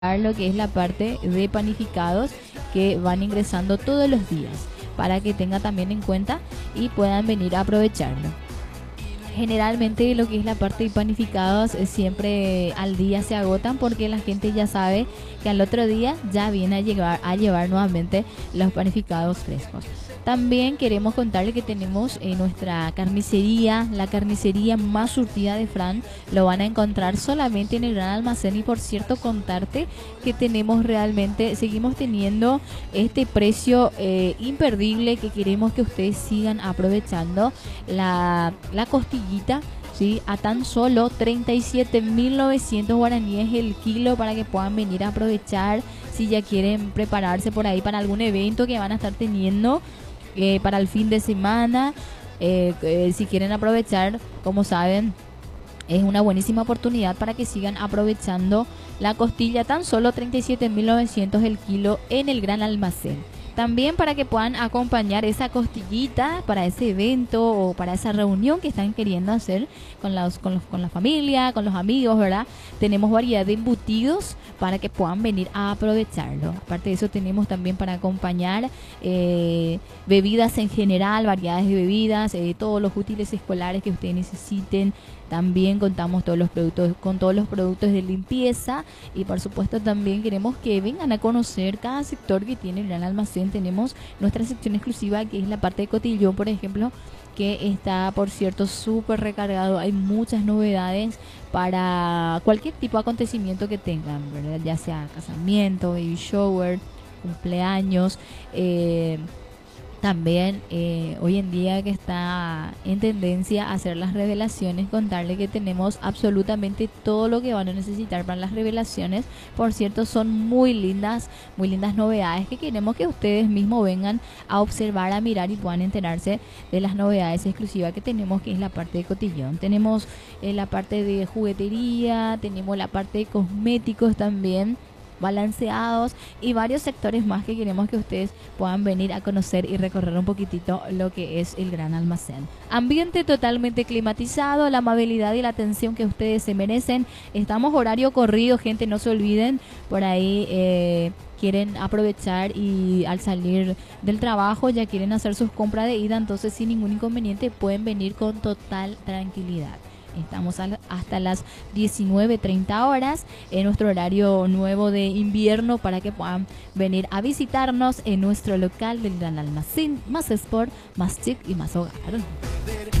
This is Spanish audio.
lo que es la parte de panificados que van ingresando todos los días para que tenga también en cuenta y puedan venir a aprovecharlo. Generalmente lo que es la parte de panificados siempre al día se agotan porque la gente ya sabe que al otro día ya viene a llevar nuevamente los panificados frescos. También queremos contarle que tenemos nuestra carnicería, la carnicería más surtida de Fran. Lo van a encontrar solamente en el Gran Almacén. Y por cierto, contarte que tenemos realmente, seguimos teniendo este precio imperdible que queremos que ustedes sigan aprovechando. La costillita, ¿sí? A tan solo 37.900 guaraníes el kilo para que puedan venir a aprovechar si ya quieren prepararse por ahí para algún evento que van a estar teniendo para el fin de semana. Si quieren aprovechar, como saben, es una buenísima oportunidad para que sigan aprovechando la costilla, tan solo 37.900 el kilo en el Gran Almacén. También para que puedan acompañar esa costillita para ese evento o para esa reunión que están queriendo hacer con la familia, con los amigos, ¿verdad? Tenemos variedad de embutidos para que puedan venir a aprovecharlo. Aparte de eso, tenemos también para acompañar bebidas en general, variedades de bebidas, todos los útiles escolares que ustedes necesiten. También contamos con todos los productos de limpieza y por supuesto también queremos que vengan a conocer cada sector que tiene el Gran Almacén. Tenemos nuestra sección exclusiva que es la parte de cotillón, por ejemplo, que está, por cierto, súper recargado. Hay muchas novedades para cualquier tipo de acontecimiento que tengan, ¿verdad? Ya sea casamiento, baby shower, cumpleaños. También hoy en día que está en tendencia a hacer las revelaciones, contarle que tenemos absolutamente todo lo que van a necesitar para las revelaciones. Por cierto, son muy lindas novedades que queremos que ustedes mismos vengan a observar, a mirar y puedan enterarse de las novedades exclusivas que tenemos, que es la parte de cotillón. Tenemos la parte de juguetería, tenemos la parte de cosméticos también, balanceados y varios sectores más que queremos que ustedes puedan venir a conocer y recorrer un poquitito lo que es el Gran Almacén. Ambiente totalmente climatizado, la amabilidad y la atención que ustedes se merecen. Estamos horario corrido, gente, no se olviden, por ahí quieren aprovechar y al salir del trabajo ya quieren hacer sus compras de ida, entonces sin ningún inconveniente pueden venir con total tranquilidad. Estamos hasta las 19:30 horas en nuestro horario nuevo de invierno para que puedan venir a visitarnos en nuestro local del Gran Almacén. Más Sport, más chic y más hogar.